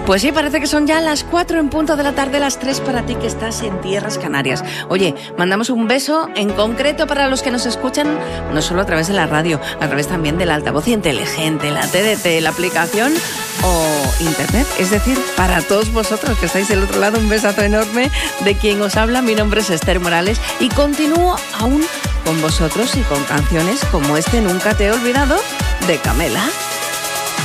Pues sí, parece que son ya las 4 en punto de la tarde, las 3 para ti que estás en Tierras Canarias. Oye, mandamos un beso en concreto para los que nos escuchan, no solo a través de la radio, a través también del altavoz inteligente, la TDT, la aplicación o internet. Es decir, para todos vosotros que estáis del otro lado, un besazo enorme de quien os habla. Mi nombre es Esther Morales y continúo aún con vosotros y con canciones como Nunca te he olvidado, de Camela.